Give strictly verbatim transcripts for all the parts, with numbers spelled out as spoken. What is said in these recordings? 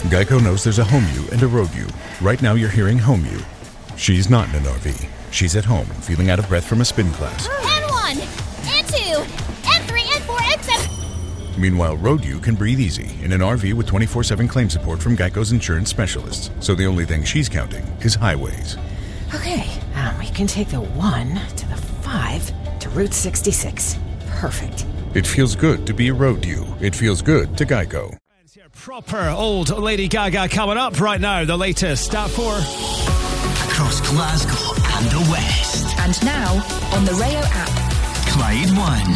Geico knows there's a home you and a road you. Right now you're hearing home you. She's not in an R V. She's at home, feeling out of breath from a spin class. And one, and two, and three, and four, and seven. Meanwhile, road you can breathe easy in an R V with twenty-four seven claim support from Geico's insurance specialists. So the only thing she's counting is highways. Okay, um, we can take the one to the five to Route sixty-six. Perfect. It feels good to be a road you. It feels good to Geico. Proper old Lady Gaga coming up right now. The latest at four. Across Glasgow and the West. And now on the Rayo app. Clyde One.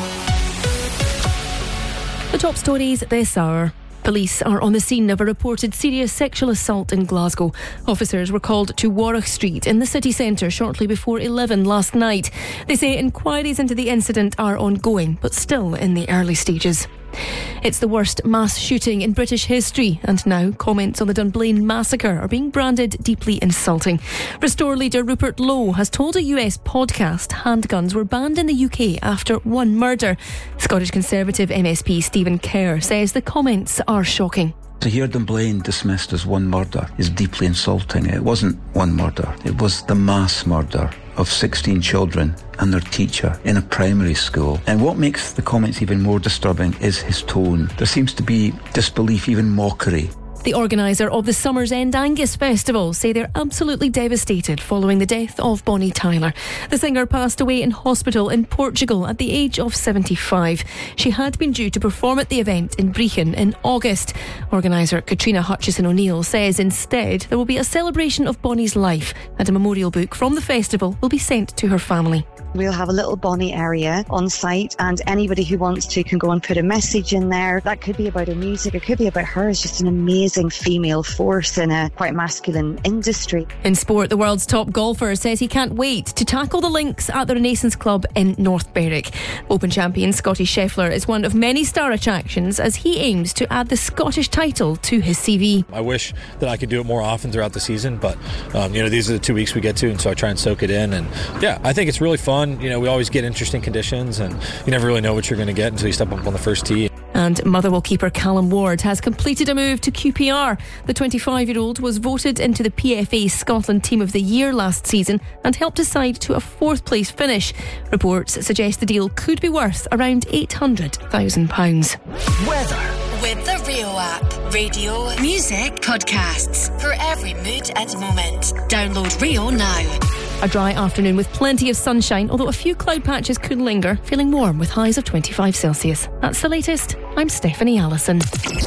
The top stories this hour. Police are on the scene of a reported serious sexual assault in Glasgow. Officers were called to Warwick Street in the city centre shortly before eleven last night. They say inquiries into the incident are ongoing, but still in the early stages. It's the worst mass shooting in British history, and now comments on the Dunblane massacre are being branded deeply insulting. Restore leader Rupert Lowe has told a U S podcast handguns were banned in the U K after one murder. Scottish Conservative M S P Stephen Kerr says the comments are shocking. To hear Dunblane dismissed as one murder is deeply insulting. It wasn't one murder, it was the mass murder of sixteen children and their teacher in a primary school. And what makes the comments even more disturbing is his tone. There seems to be disbelief, even mockery. The organiser of the Summer's End Angus Festival say they're absolutely devastated following the death of Bonnie Tyler. The singer passed away in hospital in Portugal at the age of seventy-five. She had been due to perform at the event in Brechin in August. Organiser Katrina Hutchison O'Neill says instead there will be a celebration of Bonnie's life, and a memorial book from the festival will be sent to her family. We'll have a little Bonnie area on site, and anybody who wants to can go and put a message in there. That could be about her music, it could be about her as just an amazing female force in a quite masculine industry. In sport, the world's top golfer says he can't wait to tackle the links at the Renaissance Club in North Berwick. Open champion Scotty Scheffler is one of many star attractions as he aims to add the Scottish title to his C V. I wish that I could do it more often throughout the season, but um, you know, these are the two weeks we get to, and so I try and soak it in. And yeah, I think it's really fun. You know, we always get interesting conditions, and you never really know what you're going to get until you step up on the first tee. And Motherwell keeper Callum Ward has completed a move to Q P R. The twenty-five-year-old was voted into the P F A Scotland Team of the Year last season and helped his side to a fourth-place finish. Reports suggest the deal could be worth around eight hundred thousand pounds. Weather. With the Rio app. Radio, music, podcasts. For every mood and moment. Download Rio now. A dry afternoon with plenty of sunshine, although a few cloud patches could linger, feeling warm with highs of twenty-five Celsius. That's the latest. I'm Stephanie Allison.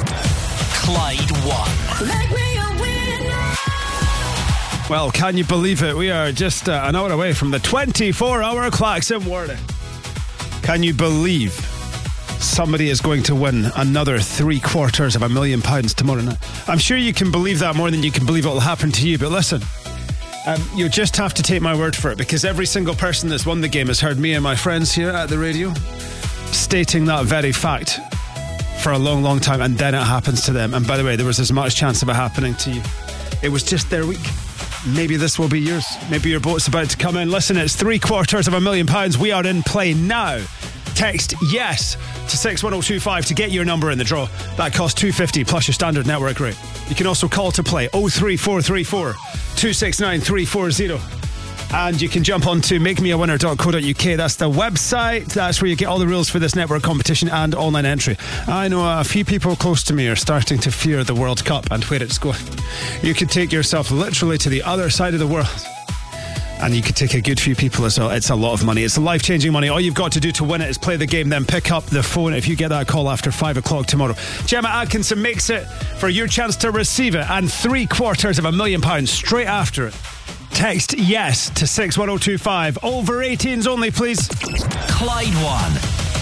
Clyde One. Make me a winner. Well, can you believe it? We are just uh, an hour away from the twenty-four hour Klaxon warning. Can you believe somebody is going to win another three quarters of a million pounds tomorrow night? I'm sure you can believe that more than you can believe it will happen to you, but listen. Um, you just have to take my word for it, because every single person that's won the game has heard me and my friends here at the radio stating that very fact for a long, long time, and then it happens to them. And by the way, there was as much chance of it happening to you. It was just their week. Maybe this will be yours. Maybe your boat's about to come in. Listen, it's three quarters of a million pounds. We are in play now. Text yes to six one oh two five to get your number in the draw. That costs two dollars fifty plus your standard network rate. You can also call to play oh three four three four, two six nine, three four zero. And you can jump on to make me a winner dot co dot U K. That's the website. That's where you get all the rules for this network competition and online entry. I know a few people close to me are starting to fear the World Cup and where it's going. You could take yourself literally to the other side of the world. And you could take a good few people as well. It's a lot of money. It's life-changing money. All you've got to do to win it is play the game, then pick up the phone if you get that call after five o'clock tomorrow. Gemma Atkinson makes it for your chance to receive it, and three quarters of a million pounds straight after it. Text yes to six one oh two five. Over eighteens only, please. Clyde One.